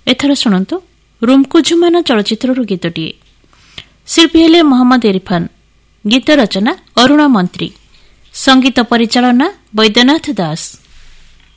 ଏଥର ଶୁଣନ୍ତୁ ରୁମ୍କୁଝୁମାନ ଚଳଚ୍ଚିତ୍ରରୁ ଗୀତଟିଏ। ଶିଳ୍ପୀ ହେଲେ ମହମ୍ମଦ ଇରଫାନ, ଗୀତ ରଚନା ଅରୁଣ ମନ୍ତ୍ରୀ, ସଙ୍ଗୀତ ପରିଚାଳନା ବୈଦ୍ୟନାଥ ଦାସ।